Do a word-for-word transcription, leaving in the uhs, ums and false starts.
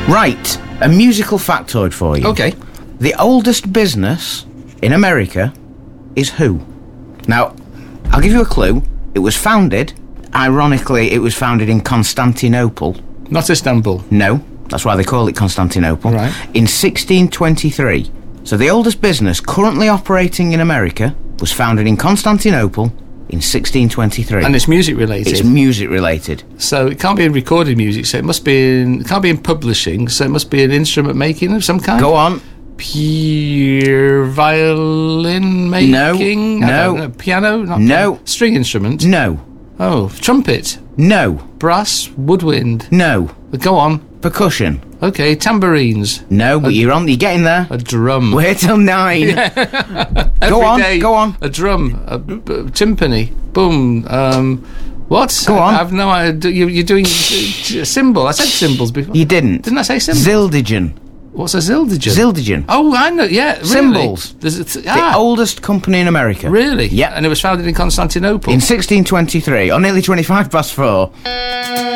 Right, a musical factoid for you. Okay. The oldest business in America is who? Now, I'll give you a clue. It was founded, ironically, it was founded in Constantinople. Not Istanbul. No, that's why they call it Constantinople. Right. In sixteen twenty-three. So the oldest business currently operating in America was founded in Constantinople in sixteen twenty-three. And it's music related. It's music related. So it can't be in recorded music, so it must be in... It can't be in publishing, so it must be in instrument making of some kind? Go on. Pure violin making? No, I don't no. know. Piano? Not No. piano. String instrument? No. Oh, trumpet? No. Brass? Woodwind? No. Go on. Percussion. Okay, tambourines? No, but A- you're on. You're getting there. A drum? Wait till nine. Every Go on, day, go on. A drum, a, b- timpani, boom. Um, what? Go on. I, I've no idea. You, you're doing a cymbal. I said cymbals before. You didn't. Didn't I say cymbals? Zildjian. What's a zildjian? Zildjian. Oh, I know. Yeah, really. Cymbals. There's a th- The ah, oldest company in America. really? Yeah. And it was founded in Constantinople. In sixteen twenty-three, or nearly twenty-five past four.